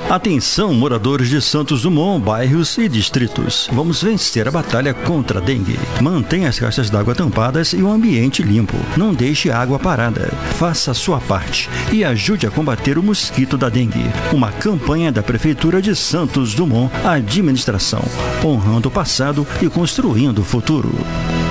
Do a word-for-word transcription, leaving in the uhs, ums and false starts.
Atenção, moradores de Santos Dumont, bairros e distritos. Vamos vencer a batalha contra a dengue. Mantenha as caixas d'água tampadas e o ambiente limpo. Não deixe a água parada. Faça a sua parte e ajude a combater o mosquito da dengue. Uma campanha da Prefeitura de Santos Dumont, administração, honrando o passado e construindo o futuro.